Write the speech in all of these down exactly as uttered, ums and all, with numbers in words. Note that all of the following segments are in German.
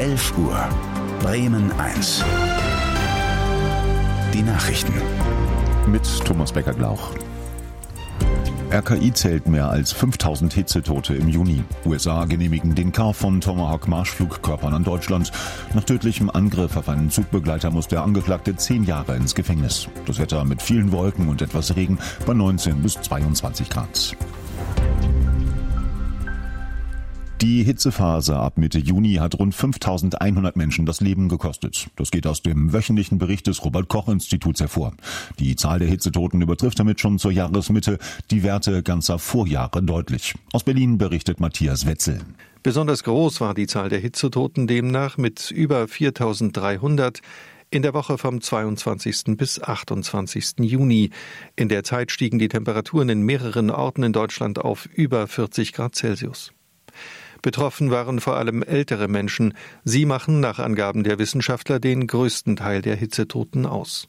elf Uhr. Bremen eins. Die Nachrichten. Mit Thomas Becker-Glauch. R K I zählt mehr als fünftausend Hitzetote im Juni. U S A genehmigen den Kauf von Tomahawk-Marschflugkörpern an Deutschland. Nach tödlichem Angriff auf einen Zugbegleiter muss der Angeklagte zehn Jahre ins Gefängnis. Das Wetter mit vielen Wolken und etwas Regen bei neunzehn bis zweiundzwanzig Grad. Die Hitzephase ab Mitte Juni hat rund fünftausendeinhundert Menschen das Leben gekostet. Das geht aus dem wöchentlichen Bericht des Robert-Koch-Instituts hervor. Die Zahl der Hitzetoten übertrifft damit schon zur Jahresmitte die Werte ganzer Vorjahre deutlich. Aus Berlin berichtet Matthias Wetzel. Besonders groß war die Zahl der Hitzetoten demnach mit über viertausenddreihundert in der Woche vom zweiundzwanzigsten bis achtundzwanzigsten Juni. In der Zeit stiegen die Temperaturen in mehreren Orten in Deutschland auf über vierzig Grad Celsius. Betroffen waren vor allem ältere Menschen. Sie machen nach Angaben der Wissenschaftler den größten Teil der Hitzetoten aus.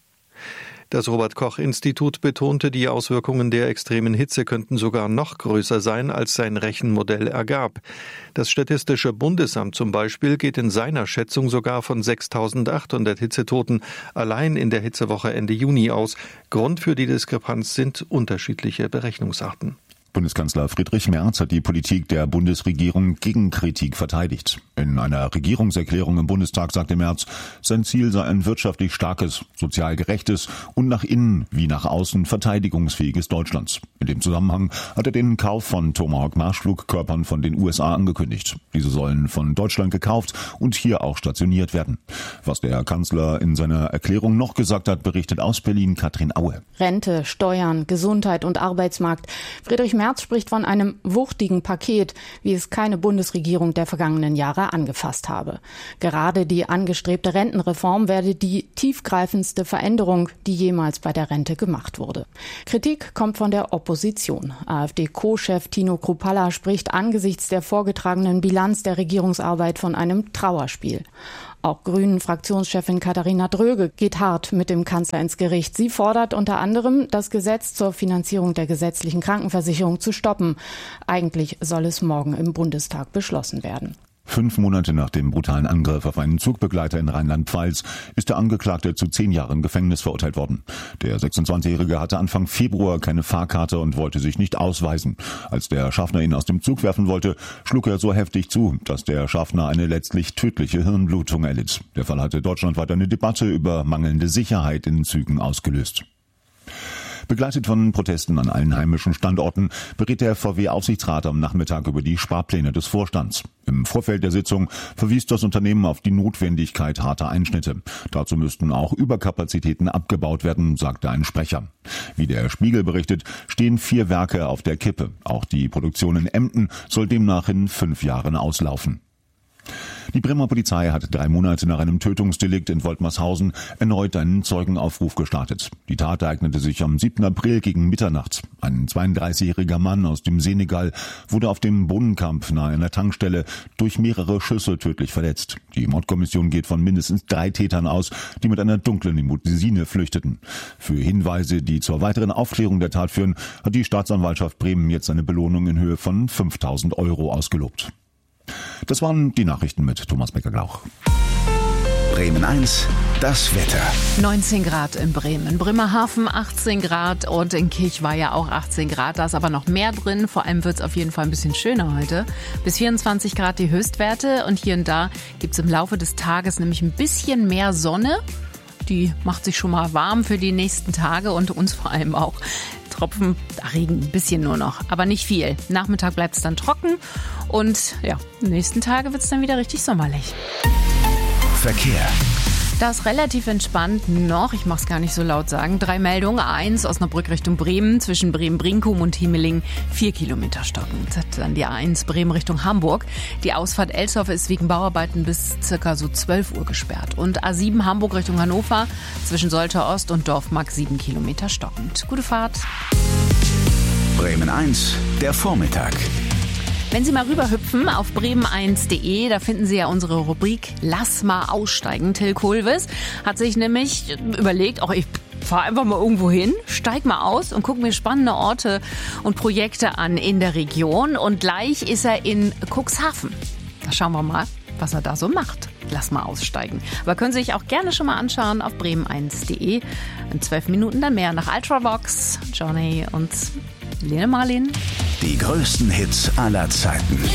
Das Robert-Koch-Institut betonte, die Auswirkungen der extremen Hitze könnten sogar noch größer sein, als sein Rechenmodell ergab. Das Statistische Bundesamt zum Beispiel geht in seiner Schätzung sogar von sechstausendachthundert Hitzetoten allein in der Hitzewoche Ende Juni aus. Grund für die Diskrepanz sind unterschiedliche Berechnungsarten. Bundeskanzler Friedrich Merz hat die Politik der Bundesregierung gegen Kritik verteidigt. In einer Regierungserklärung im Bundestag sagte Merz, sein Ziel sei ein wirtschaftlich starkes, sozial gerechtes und nach innen wie nach außen verteidigungsfähiges Deutschland. In dem Zusammenhang hat er den Kauf von Tomahawk-Marschflugkörpern von den U S A angekündigt. Diese sollen von Deutschland gekauft und hier auch stationiert werden. Was der Kanzler in seiner Erklärung noch gesagt hat, berichtet aus Berlin Katrin Aue. Rente, Steuern, Gesundheit und Arbeitsmarkt. Friedrich Merz Merz spricht von einem wuchtigen Paket, wie es keine Bundesregierung der vergangenen Jahre angefasst habe. Gerade die angestrebte Rentenreform werde die tiefgreifendste Veränderung, die jemals bei der Rente gemacht wurde. Kritik kommt von der Opposition. AfD-Co-Chef Tino Kruppalla spricht angesichts der vorgetragenen Bilanz der Regierungsarbeit von einem Trauerspiel. Auch Grünen-Fraktionschefin Katharina Dröge geht hart mit dem Kanzler ins Gericht. Sie fordert unter anderem, das Gesetz zur Finanzierung der gesetzlichen Krankenversicherung zu stoppen. Eigentlich soll es morgen im Bundestag beschlossen werden. Fünf Monate nach dem brutalen Angriff auf einen Zugbegleiter in Rheinland-Pfalz ist der Angeklagte zu zehn Jahren Gefängnis verurteilt worden. Der sechsundzwanzigjährige hatte Anfang Februar keine Fahrkarte und wollte sich nicht ausweisen. Als der Schaffner ihn aus dem Zug werfen wollte, schlug er so heftig zu, dass der Schaffner eine letztlich tödliche Hirnblutung erlitt. Der Fall hatte deutschlandweit eine Debatte über mangelnde Sicherheit in Zügen ausgelöst. Begleitet von Protesten an allen heimischen Standorten beriet der V W-Aufsichtsrat am Nachmittag über die Sparpläne des Vorstands. Im Vorfeld der Sitzung verwies das Unternehmen auf die Notwendigkeit harter Einschnitte. Dazu müssten auch Überkapazitäten abgebaut werden, sagte ein Sprecher. Wie der Spiegel berichtet, stehen vier Werke auf der Kippe. Auch die Produktion in Emden soll demnach in fünf Jahren auslaufen. Die Bremer Polizei hat drei Monate nach einem Tötungsdelikt in Woltmershausen erneut einen Zeugenaufruf gestartet. Die Tat ereignete sich am siebten April gegen Mitternacht. Ein zweiunddreißigjähriger Mann aus dem Senegal wurde auf dem Bohnenkamp nahe einer Tankstelle durch mehrere Schüsse tödlich verletzt. Die Mordkommission geht von mindestens drei Tätern aus, die mit einer dunklen Limousine flüchteten. Für Hinweise, die zur weiteren Aufklärung der Tat führen, hat die Staatsanwaltschaft Bremen jetzt eine Belohnung in Höhe von fünftausend Euro ausgelobt. Das waren die Nachrichten mit Thomas Becker-Glauch. Bremen eins, das Wetter. neunzehn Grad in Bremen, Bremerhaven achtzehn Grad und in Kirchweiher auch achtzehn Grad. Da ist aber noch mehr drin. Vor allem wird es auf jeden Fall ein bisschen schöner heute. Bis vierundzwanzig Grad die Höchstwerte und hier und da gibt es im Laufe des Tages nämlich ein bisschen mehr Sonne. Die macht sich schon mal warm für die nächsten Tage und uns vor allem auch. Tropfen, Regen, ein bisschen nur noch, aber nicht viel. Nachmittag bleibt es dann trocken und ja, die nächsten Tage wird es dann wieder richtig sommerlich. Verkehr. Das ist relativ entspannt noch, ich mache es gar nicht so laut sagen. Drei Meldungen, A eins Osnabrück Richtung Bremen, zwischen Bremen-Brinkum und Hiemeling, vier Kilometer stockend. Dann die A eins Bremen Richtung Hamburg. Die Ausfahrt Elshoff ist wegen Bauarbeiten bis circa so zwölf Uhr gesperrt. Und A sieben Hamburg Richtung Hannover, zwischen Soltau Ost und Dorfmark sieben Kilometer stockend. Gute Fahrt. Bremen eins, der Vormittag. Wenn Sie mal rüberhüpfen auf bremen eins punkt de, da finden Sie ja unsere Rubrik Lass mal aussteigen. Till Kulvis hat sich nämlich überlegt, auch ich fahre einfach mal irgendwo hin, steig mal aus und guck mir spannende Orte und Projekte an in der Region. Und gleich ist er in Cuxhaven. Da schauen wir mal. was er da so macht. Lass mal aussteigen. Aber können Sie sich auch gerne schon mal anschauen auf bremen eins punkt de. In zwölf Minuten dann mehr nach Ultravox, Johnny und Lene Marlin. Die größten Hits aller Zeiten.